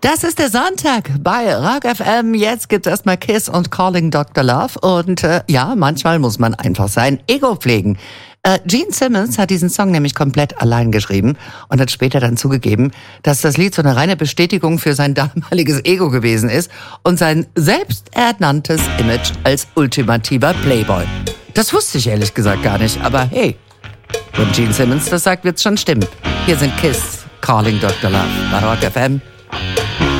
Das ist der Sonntag bei Rock FM. Jetzt gibt's erstmal Kiss und Calling Dr. Love. Und ja, manchmal muss man einfach sein Ego pflegen. Gene Simmons hat diesen Song nämlich komplett allein geschrieben und hat später dann zugegeben, dass das Lied so eine reine Bestätigung für sein damaliges Ego gewesen ist und sein selbsternanntes Image als ultimativer Playboy. Das wusste ich ehrlich gesagt gar nicht, aber hey, wenn Gene Simmons das sagt, wird's schon stimmen. Hier sind Kiss, Calling Dr. Love bei Rock FM.